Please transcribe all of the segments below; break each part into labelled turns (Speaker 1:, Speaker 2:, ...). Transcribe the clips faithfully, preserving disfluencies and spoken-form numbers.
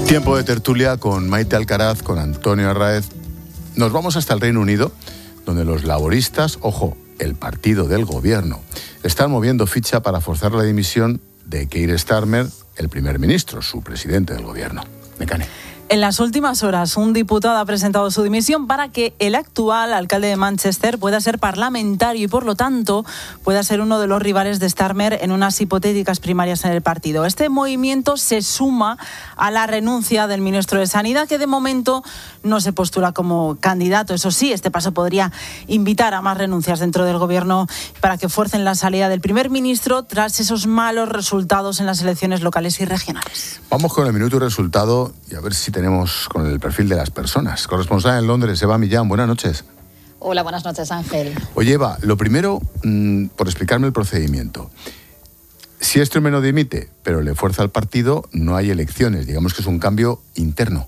Speaker 1: Tiempo de tertulia con Maite Alcaraz, con Antonio Arráez. Nos vamos hasta el Reino Unido, donde los laboristas, ojo, el partido del gobierno, están moviendo ficha para forzar la dimisión de Keir Starmer, el primer ministro, su presidente del gobierno. Mecane.
Speaker 2: En las últimas horas, un diputado ha presentado su dimisión para que el actual alcalde de Manchester pueda ser parlamentario y, por lo tanto, pueda ser uno de los rivales de Starmer en unas hipotéticas primarias en el partido. Este movimiento se suma a la renuncia del ministro de Sanidad, que de momento no se postula como candidato. Eso sí, este paso podría invitar a más renuncias dentro del gobierno para que fuercen la salida del primer ministro tras esos malos resultados en las elecciones locales y regionales.
Speaker 1: Vamos con el minuto y resultado y a ver si tenemos con el perfil de las personas. Corresponsal en Londres, Eva Millán, buenas noches.
Speaker 3: Hola, buenas noches, Ángel.
Speaker 1: Oye, Eva, lo primero, mmm, por explicarme el procedimiento. Si Starmer no dimite, pero le fuerza al partido, no hay elecciones. Digamos que es un cambio interno.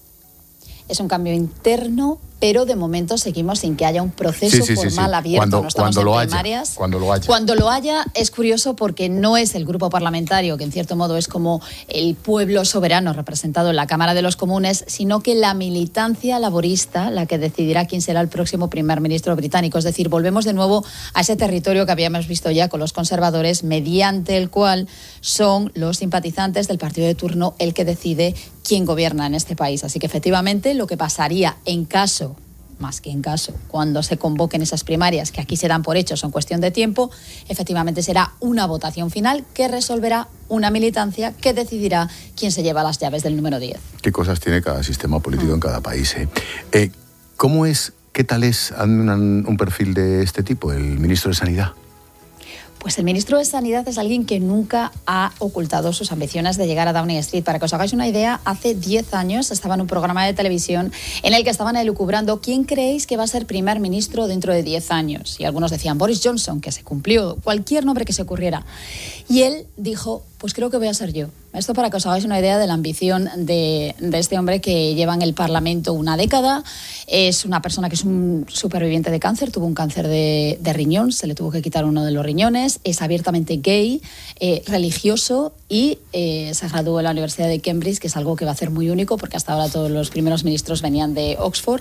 Speaker 3: Es un cambio interno, pero de momento seguimos sin que haya un proceso
Speaker 1: sí, sí,
Speaker 3: formal
Speaker 1: sí, sí.
Speaker 3: abierto.
Speaker 1: Cuando,
Speaker 3: no estamos
Speaker 1: cuando
Speaker 3: en
Speaker 1: lo
Speaker 3: primarias.
Speaker 1: Haya, cuando lo haya.
Speaker 3: Cuando lo haya es curioso porque no es el grupo parlamentario, que en cierto modo es como el pueblo soberano representado en la Cámara de los Comunes, sino que la militancia laborista la que decidirá quién será el próximo primer ministro británico. Es decir, volvemos de nuevo a ese territorio que habíamos visto ya con los conservadores, mediante el cual son los simpatizantes del partido de turno el que decide quién gobierna en este país. Así que efectivamente lo que pasaría en caso, más que en caso, cuando se convoquen esas primarias, que aquí se dan por hecho, son cuestión de tiempo, efectivamente será una votación final que resolverá una militancia que decidirá quién se lleva las llaves del número diez.
Speaker 1: ¿Qué cosas tiene cada sistema político en cada país? ¿eh? Eh, ¿Cómo es, qué tal es un, un perfil de este tipo, el ministro de Sanidad?
Speaker 3: Pues el ministro de Sanidad es alguien que nunca ha ocultado sus ambiciones de llegar a Downing Street. Para que os hagáis una idea, hace diez años estaba en un programa de televisión en el que estaban elucubrando quién creéis que va a ser primer ministro dentro de diez años. Y algunos decían Boris Johnson, que se cumplió, cualquier nombre que se ocurriera. Y él dijo, pues creo que voy a ser yo. Esto para que os hagáis una idea de la ambición de, de este hombre que lleva en el Parlamento una década. Es una persona que es un superviviente de cáncer, tuvo un cáncer de, de riñón, se le tuvo que quitar uno de los riñones, es abiertamente gay, eh, religioso y eh, se graduó en la Universidad de Cambridge, que es algo que va a ser muy único porque hasta ahora todos los primeros ministros venían de Oxford.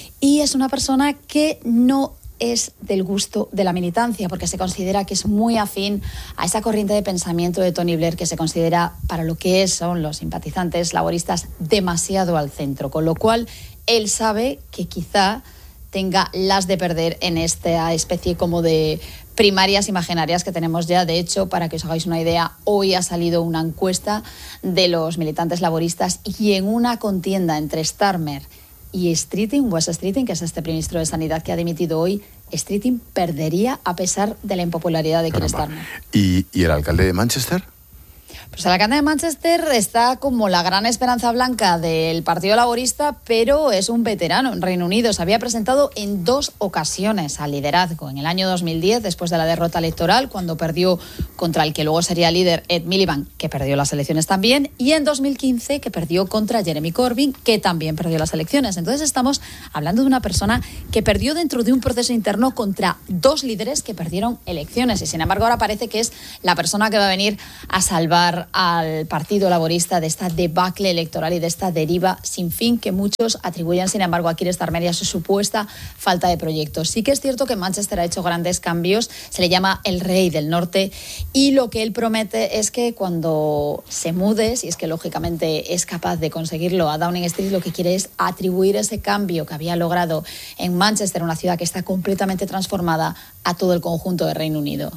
Speaker 3: Y es una persona que no es del gusto de la militancia, porque se considera que es muy afín a esa corriente de pensamiento de Tony Blair que se considera, para lo que es, son los simpatizantes laboristas, demasiado al centro, con lo cual él sabe que quizá tenga las de perder en esta especie como de primarias imaginarias que tenemos ya. De hecho, para que os hagáis una idea, hoy ha salido una encuesta de los militantes laboristas y en una contienda entre Starmer y Streeting, Wes Streeting, que es este ministro de Sanidad que ha dimitido hoy, Streeting perdería a pesar de la impopularidad de Keir Starmer.
Speaker 1: ¿Y, ¿Y el alcalde de Manchester?
Speaker 3: Pues el alcalde de Manchester está como la gran esperanza blanca del Partido Laborista, pero es un veterano en Reino Unido. Se había presentado en dos ocasiones al liderazgo. En el año dos mil diez, después de la derrota electoral, cuando perdió contra el que luego sería líder, Ed Miliband, que perdió las elecciones también, y en dos mil quince, que perdió contra Jeremy Corbyn, que también perdió las elecciones. Entonces estamos hablando de una persona que perdió dentro de un proceso interno contra dos líderes que perdieron elecciones. Y sin embargo ahora parece que es la persona que va a venir a salvar al Partido Laborista de esta debacle electoral y de esta deriva sin fin que muchos atribuyen, sin embargo, a Keir Starmer y a su supuesta falta de proyectos. Sí que es cierto que Manchester ha hecho grandes cambios, se le llama el rey del norte, y lo que él promete es que cuando se mude, si es que lógicamente es capaz de conseguirlo a Downing Street, lo que quiere es atribuir ese cambio que había logrado en Manchester, una ciudad que está completamente transformada, a todo el conjunto del Reino Unido.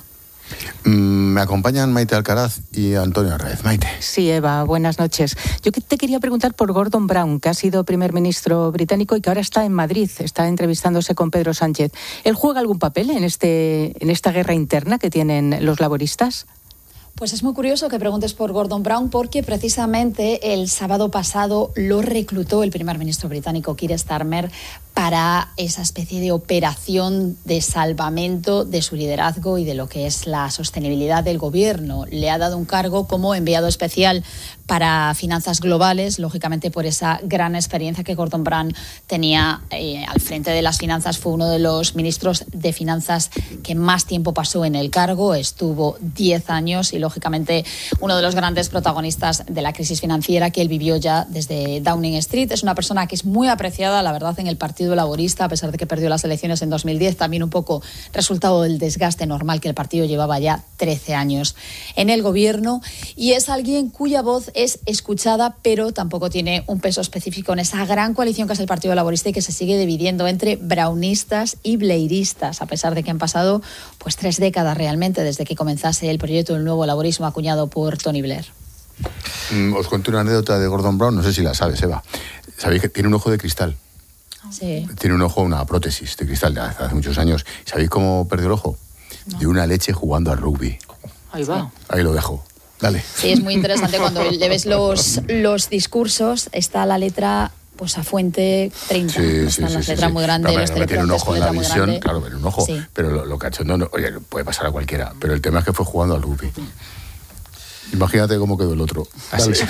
Speaker 1: Me acompañan Maite Alcaraz y Antonio Arráez. Maite.
Speaker 4: Sí, Eva, buenas noches. Yo te quería preguntar por Gordon Brown, que ha sido primer ministro británico y que ahora está en Madrid, está entrevistándose con Pedro Sánchez. ¿Él juega algún papel en, este, en esta guerra interna que tienen los laboristas?
Speaker 3: Pues es muy curioso que preguntes por Gordon Brown, porque precisamente el sábado pasado lo reclutó el primer ministro británico Keir Starmer para esa especie de operación de salvamento de su liderazgo y de lo que es la sostenibilidad del gobierno. Le ha dado un cargo como enviado especial para finanzas globales, lógicamente por esa gran experiencia que Gordon Brown tenía eh, al frente de las finanzas. Fue uno de los ministros de finanzas que más tiempo pasó en el cargo, estuvo diez años y lógicamente uno de los grandes protagonistas de la crisis financiera que él vivió ya desde Downing Street. Es una persona que es muy apreciada, la verdad, en el Partido Laborista, a pesar de que perdió las elecciones en dos mil diez, también un poco resultado del desgaste normal que el partido llevaba ya trece años en el gobierno, y es alguien cuya voz es escuchada, pero tampoco tiene un peso específico en esa gran coalición que es el Partido Laborista y que se sigue dividiendo entre brownistas y blairistas, a pesar de que han pasado pues tres décadas realmente desde que comenzase el proyecto del nuevo laborismo acuñado por Tony Blair.
Speaker 1: Mm, os cuento una anécdota de Gordon Brown, no sé si la sabes, Eva. Sabéis que tiene un ojo de cristal.
Speaker 3: Sí.
Speaker 1: Tiene un ojo, una prótesis de cristal de hace, hace muchos años. ¿Sabéis cómo perdió el ojo? No. De una leche jugando al rugby.
Speaker 4: Ahí va.
Speaker 1: Ahí lo dejo. Dale.
Speaker 3: Sí, es muy interesante cuando le ves los, los discursos, está la letra pues a fuente treinta,
Speaker 1: sí,
Speaker 3: están
Speaker 1: sí,
Speaker 3: las
Speaker 1: sí,
Speaker 3: letras
Speaker 1: sí.
Speaker 3: muy grandes,
Speaker 1: no,
Speaker 3: los
Speaker 1: pero, tiene un ojo en la visión, claro, pero un ojo,
Speaker 3: sí.
Speaker 1: Pero lo, lo cachondo, no, oye, puede pasar a cualquiera, pero el tema es que fue jugando al rugby. Imagínate cómo quedó el otro.
Speaker 5: Así es.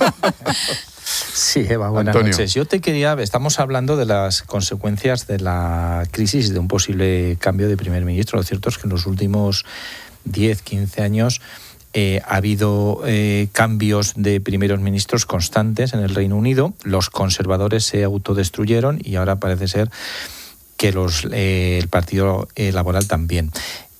Speaker 5: Sí, Eva, buenas
Speaker 1: Antonio.
Speaker 5: noches. Yo te quería, estamos hablando de las consecuencias de la crisis y de un posible cambio de primer ministro. Lo cierto es que en los últimos diez, quince años eh, ha habido eh, cambios de primeros ministros constantes en el Reino Unido. Los conservadores se autodestruyeron y ahora parece ser que los, eh, el Partido eh, Laboral también.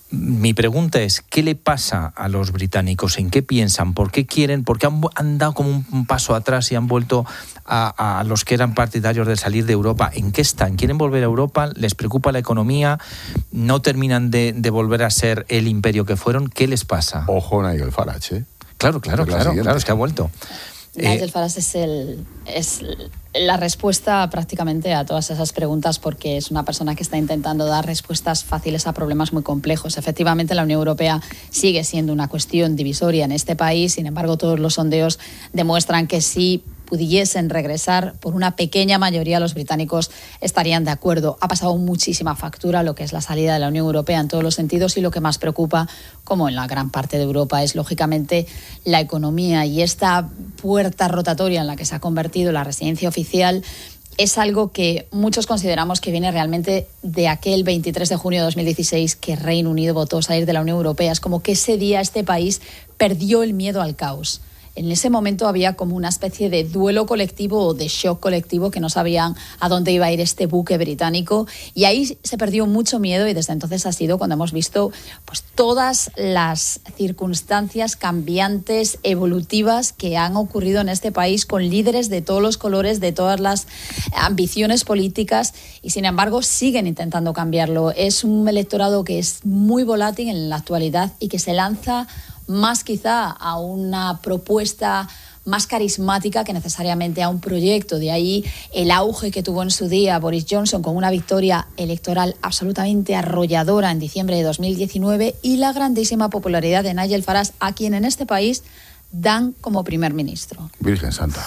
Speaker 5: Mi pregunta es, ¿qué le pasa a los británicos? ¿En qué piensan? ¿Por qué quieren? ¿Por qué han, han dado como un paso atrás y han vuelto a, a los que eran partidarios de salir de Europa? ¿En qué están? ¿Quieren volver a Europa? ¿Les preocupa la economía? ¿No terminan de, de volver a ser el imperio que fueron? ¿Qué les pasa?
Speaker 1: Ojo, Nigel Farage, ¿eh?
Speaker 5: Claro, claro, claro, claro, es que ha vuelto.
Speaker 3: Nigel Farage es, el, es la respuesta prácticamente a todas esas preguntas, porque es una persona que está intentando dar respuestas fáciles a problemas muy complejos. Efectivamente, la Unión Europea sigue siendo una cuestión divisoria en este país, sin embargo, todos los sondeos demuestran que sí pudiesen regresar, por una pequeña mayoría los británicos estarían de acuerdo. Ha pasado muchísima factura lo que es la salida de la Unión Europea en todos los sentidos, y lo que más preocupa, como en la gran parte de Europa, es lógicamente la economía, y esta puerta rotatoria en la que se ha convertido la residencia oficial es algo que muchos consideramos que viene realmente de aquel veintitrés de junio de dos mil dieciséis que Reino Unido votó salir de la Unión Europea. Es como que ese día este país perdió el miedo al caos. En ese momento había como una especie de duelo colectivo o de shock colectivo, que no sabían a dónde iba a ir este buque británico, y ahí se perdió mucho miedo, y desde entonces ha sido cuando hemos visto pues todas las circunstancias cambiantes, evolutivas que han ocurrido en este país, con líderes de todos los colores, de todas las ambiciones políticas, y sin embargo siguen intentando cambiarlo. Es un electorado que es muy volátil en la actualidad y que se lanza más quizá a una propuesta más carismática que necesariamente a un proyecto. De ahí el auge que tuvo en su día Boris Johnson con una victoria electoral absolutamente arrolladora en diciembre de dos mil diecinueve, y la grandísima popularidad de Nigel Farage, a quien en este país dan como primer ministro.
Speaker 1: Virgen Santa.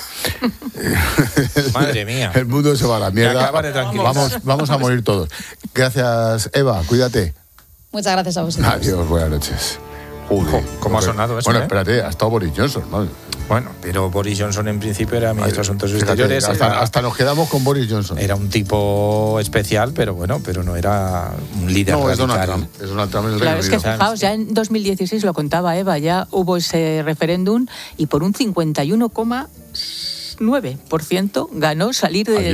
Speaker 5: Madre mía.
Speaker 1: El mundo se va a la mierda. Vamos, vamos a morir todos. Gracias, Eva. Cuídate.
Speaker 3: Muchas gracias a vosotros.
Speaker 1: Adiós, buenas noches. Joder,
Speaker 5: ¿Cómo ha sonado eso?
Speaker 1: Bueno,
Speaker 5: eh?
Speaker 1: espérate, ha estado Boris Johnson, ¿no?
Speaker 5: Bueno, pero Boris Johnson en principio era ministro de Asuntos
Speaker 1: Fíjate,
Speaker 5: Exteriores.
Speaker 1: Hasta,
Speaker 5: era,
Speaker 1: hasta nos quedamos con Boris Johnson.
Speaker 5: Era un tipo especial, pero bueno, pero no era un líder
Speaker 1: no,
Speaker 5: radical.
Speaker 1: Es Donald Trump. Es Donald Trump en el
Speaker 4: Claro,
Speaker 1: Reino
Speaker 4: es que
Speaker 1: Unido.
Speaker 4: fijaos, ya en dos mil dieciséis lo contaba Eva, ya hubo ese referéndum y por un cincuenta y uno coma nueve por ciento ganó salir de